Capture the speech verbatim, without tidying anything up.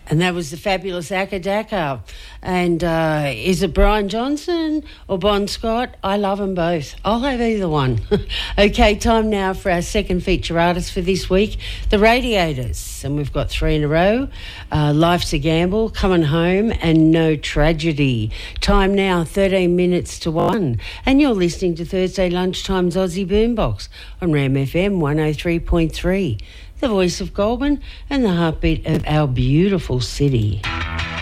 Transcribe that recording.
And that was the fabulous Acca Dacca. And uh, is it Brian Johnson or Bon Scott? I love them both. I'll have either one. Okay, time now for our second feature artist for this week, the Radiators. And we've got three in a row. Uh, Life's a Gamble, Coming Home, and No Tragedy. Time now, thirteen minutes to one. And you're listening to Thursday Lunchtime's Aussie Boombox on Ram F M one oh three point three. The voice of Goulburn and the heartbeat of our beautiful city.